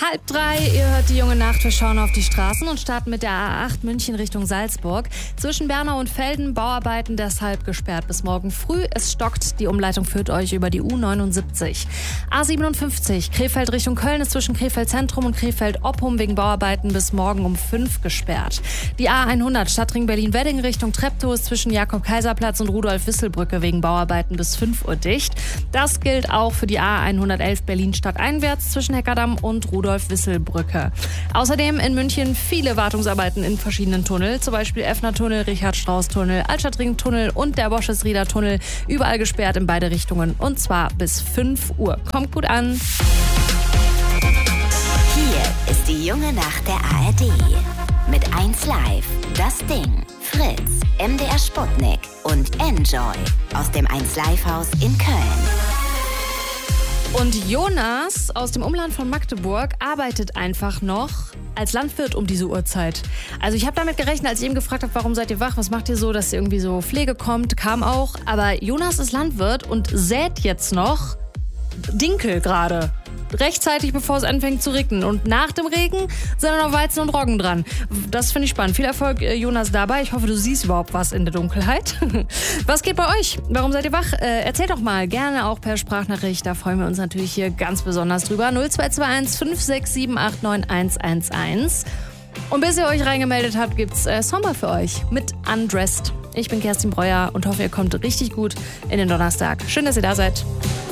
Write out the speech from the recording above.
2:30, ihr hört die junge Nacht. Wir schauen auf die Straßen und starten mit der A8 München Richtung Salzburg. Zwischen Bernau und Velden Bauarbeiten deshalb gesperrt bis morgen früh. Es stockt, die Umleitung führt euch über die U79. A57 Krefeld Richtung Köln ist zwischen Krefeld Zentrum und Krefeld Oppum wegen Bauarbeiten bis morgen um 5 gesperrt. Die A100 Stadtring Berlin-Wedding Richtung Treptow ist zwischen Jakob-Kaiser-Platz und Rudolf-Wissel-Brücke wegen Bauarbeiten bis 5 Uhr dicht. Das gilt auch für die A111 Berlin-Stadt einwärts zwischen Heckerdamm und Rudolf-Wissel-Brücke. Außerdem in München viele Wartungsarbeiten in verschiedenen Tunneln, zum Beispiel Effner-Tunnel, Richard-Strauß-Tunnel, Altstadtring-Tunnel und der Boschesrieder-Tunnel, überall gesperrt in beide Richtungen und zwar bis 5 Uhr. Kommt gut an. Hier ist die junge Nacht der ARD. Mit 1Live, Das Ding, Fritz, MDR Sputnik und Enjoy aus dem 1Live-Haus in Köln. Und Jonas aus dem Umland von Magdeburg arbeitet einfach noch als Landwirt um diese Uhrzeit. Also ich habe damit gerechnet, als ich ihn gefragt habe, warum seid ihr wach, was macht ihr so, dass irgendwie so Pflege kommt, kam auch. Aber Jonas ist Landwirt und sät jetzt noch Dinkel gerade. Rechtzeitig, bevor es anfängt zu regnen. Und nach dem Regen sind dann noch Weizen und Roggen dran. Das finde ich spannend. Viel Erfolg, Jonas, dabei. Ich hoffe, du siehst überhaupt was in der Dunkelheit. Was geht bei euch? Warum seid ihr wach? Erzählt doch mal. Gerne auch per Sprachnachricht. Da freuen wir uns natürlich hier ganz besonders drüber. 0221 567 89 111. Und bis ihr euch reingemeldet habt, gibt's Sommer für euch mit Undressed. Ich bin Kerstin Breuer und hoffe, ihr kommt richtig gut in den Donnerstag. Schön, dass ihr da seid.